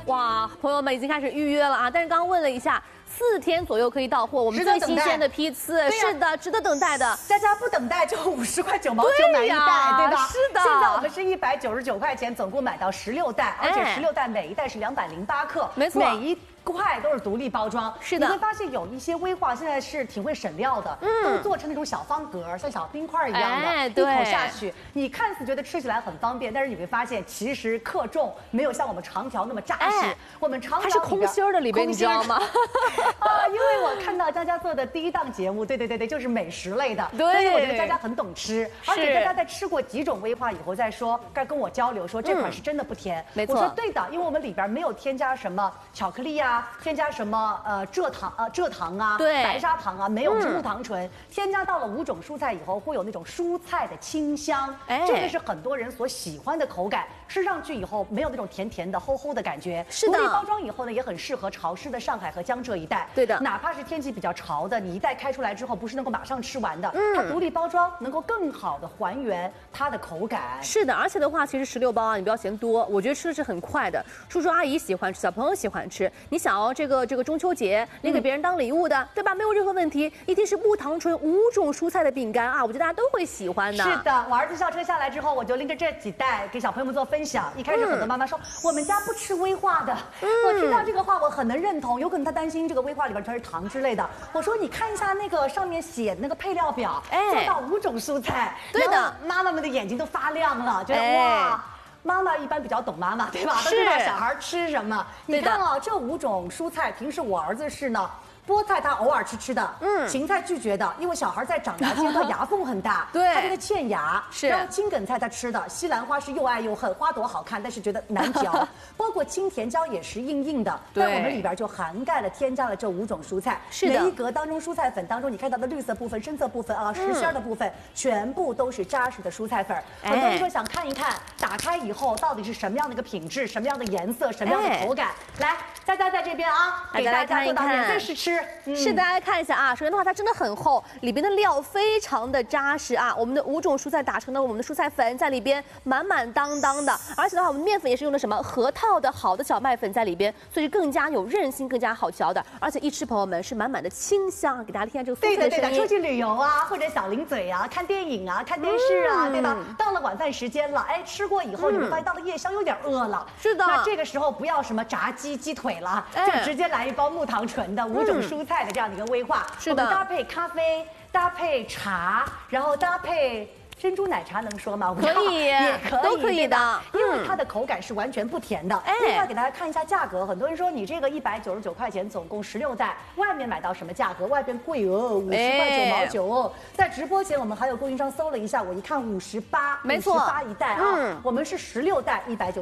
哇，朋友们已经开始预约了啊！但是刚刚问了一下，4天左右可以到货，我们最新鲜的批次，是的，值得等待的。 大家不等待就50块9毛9买一袋，对吧？ 是的。 现在我们是199块钱，总共买到16袋，而且16袋每一袋是208克， 没错， 每一块都是独立包装。 是的， 你会发现有一些威化现在是挺会省料的，都做成那种小方格，像小冰块一样的，一口下去，你看似觉得吃起来很方便，但是你会发现其实克重没有像我们长条那么扎实。我们长条它是空心的里边，你知道吗？ 因为我看到佳佳做的第一档节目，对，就是美食类的， 对， 所以我觉得佳佳很懂吃，而且佳佳在吃过几种威化以后再说，跟我交流说这款是真的不甜。 没错， 我说对的，因为我们里边没有添加什么巧克力啊，添加什么蔗糖啊， 对， 白砂糖啊，没有是木糖醇，添加到了5种蔬菜以后，会有那种蔬菜的清香，这个是很多人所喜欢的口感，吃上去以后没有那种甜甜的、齁齁的感觉。 是的， 独立包装以后呢，也很适合潮湿的上海和江浙一带。 对的， 哪怕是天气比较潮的，你一袋开出来之后，不是能够马上吃完的，它独立包装能够更好的还原它的口感。 是的，而且的话，其实16包啊，你不要嫌多，我觉得吃的是很快的。叔叔阿姨喜欢吃，小朋友喜欢吃，你想要这个中秋节你给别人当礼物的，对吧？没有任何问题。一定是木糖醇5种蔬菜的饼干啊，我觉得大家都会喜欢的。 是的，我儿子校车下来之后，我就拎着这几袋给小朋友们做分享。一开始很多妈妈说，我们家不吃威化的。我听到这个话，我很能认同。有可能他担心这个威化里边全是糖之类的。我说你看一下那个上面写的那个配料表，做到5种蔬菜。 对的， 妈妈们的眼睛都发亮了，觉得哇。妈妈一般比较懂妈妈，对吧？都知道小孩吃什么。你看啊，这5种蔬菜，平时我儿子是呢。菠菜他偶尔吃的，芹菜拒绝的，因为小孩在长牙阶段牙缝很大， 对， 他觉得欠牙。 是。 然后青梗菜他吃的，西兰花是又爱又恨，花朵好看，但是觉得难嚼。包括青甜椒也是硬硬的，但我们里边就涵盖了添加了这5种蔬菜。 是的。 每一格当中蔬菜粉当中你看到的绿色部分、深色部分啊、实心的部分，全部都是扎实的蔬菜粉。很多人说想看一看，打开以后到底是什么样的一个品质、什么样的颜色、什么样的口感。来，佳佳在这边啊，给大家做到免费试吃。 是的。大家看一下啊，首先的话，它真的很厚，里边的料非常的扎实啊。我们的5种蔬菜打成了我们的蔬菜粉在里边，满满当当的。而且的话，我们面粉也是用的什么核桃的好的小麦粉在里边，所以更加有韧性，更加好嚼的。而且一吃，朋友们是满满的清香，给大家听下这个酥脆的声音。 对的，出去旅游啊，或者小零嘴啊，看电影啊，看电视啊，对吧？到了晚饭时间了，哎，吃过以后，你会发现到了夜宵有点饿了。 是的。 那这个时候不要什么炸鸡、鸡腿了，就直接来一包木糖醇的5种蔬菜的这样的一个威化。 是的。 搭配咖啡，搭配茶，然后搭配珍珠奶茶，能说吗？ 可以， 也可以， 都可以的， 因为它的口感是完全不甜的。另外给大家看一下价格，很多人说你这个199块钱，总共16袋，外面买到什么价格？外边贵哦，50块9毛9哦。在直播前，我们还有供应商搜了一下，我一看58， 没错 ，58一袋啊。我们是16袋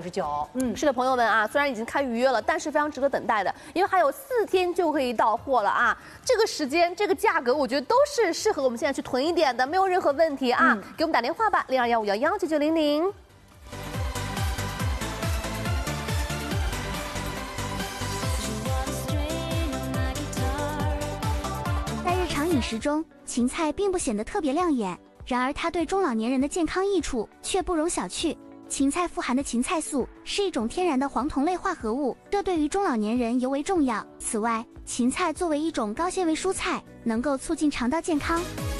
199。 是的，朋友们啊，虽然已经开预约了，但是非常值得等待的，因为还有4天就可以到货了啊。这个时间，这个价格，我觉得都是适合我们现在去囤一点的，没有任何问题啊。给我们打电话吧，0215119900。 在日常饮食中，芹菜并不显得特别亮眼，然而它对中老年人的健康益处却不容小觑。芹菜富含的芹菜素是一种天然的黄酮类化合物，这对于中老年人尤为重要。此外，芹菜作为一种高纤维蔬菜，能够促进肠道健康。